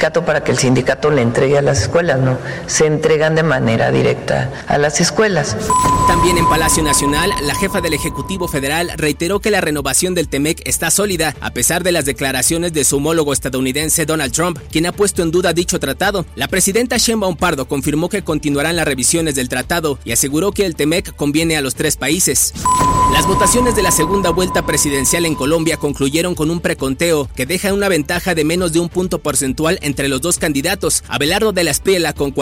para que el sindicato le entregue a las escuelas, no, se entregan de manera directa a las escuelas. También en Palacio Nacional, la jefa del Ejecutivo Federal reiteró que la renovación del TEMEC está sólida, a pesar de las declaraciones de su homólogo estadounidense Donald Trump, quien ha puesto en duda dicho tratado. La presidenta Sheinbaum Pardo confirmó que continuarán las revisiones del tratado y aseguró que el TEMEC conviene a los tres países. Las votaciones de la segunda vuelta presidencial en Colombia concluyeron con un preconteo que deja una ventaja de menos de un punto porcentual entre los dos candidatos, Abelardo de la Espriella con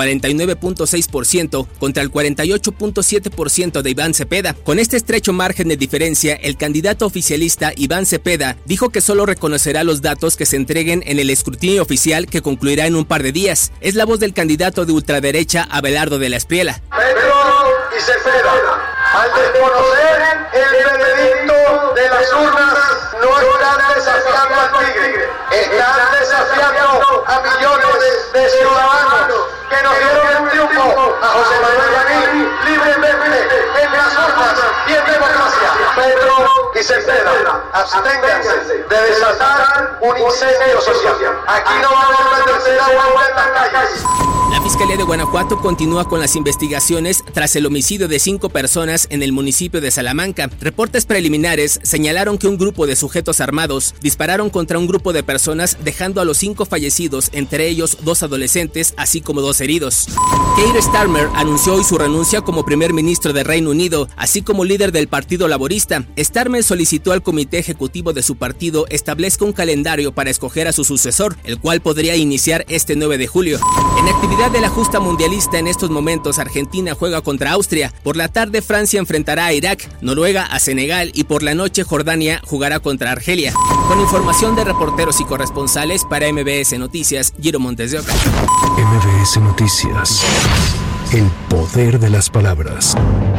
49.6% contra el 48.7% de Iván Cepeda. Con este estrecho margen de diferencia, el candidato oficialista Iván Cepeda dijo que solo reconocerá los datos que se entreguen en el escrutinio oficial que concluirá en un par de días. Es la voz del candidato de ultraderecha Abelardo de la Espriella. Pedro y Cepeda, al desconocer el veredicto de las urnas, no están desafiando al tigre, están desafiando a millones de ciudadanos que nos dieron el triunfo a José Manuel Yaní libremente en las urnas y en democracia. Pedro y Cepeda, absténganse de desatar un incendio social. Aquí no va a haber una tercera vuelta en las calles. La Fiscalía de Guanajuato continúa con las investigaciones tras el homicidio de 5 personas en el municipio de Salamanca. Reportes preliminares señalaron que un grupo de sujetos armados dispararon contra un grupo de personas, dejando a los 5 fallecidos, entre ellos 2 adolescentes, así como 2 heridos. Keir Starmer anunció hoy su renuncia como primer ministro de Reino Unido, así como líder del Partido Laborista. Starmer solicitó al comité ejecutivo de su partido establezca un calendario para escoger a su sucesor, el cual podría iniciar este 9 de julio. En actividad de la justa mundialista, en estos momentos Argentina juega contra Austria, por la tarde Francia enfrentará a Irak, Noruega a Senegal y por la noche Jordania jugará contra Argelia. Con información de reporteros y corresponsales para MBS Noticias, Giro Montes de Oca. MBS Noticias, el poder de las palabras.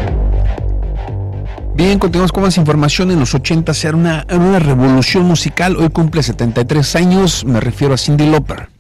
Bien, continuamos con más información. En los 80 era una revolución musical. Hoy cumple 73 años, me refiero a Cyndi Lauper.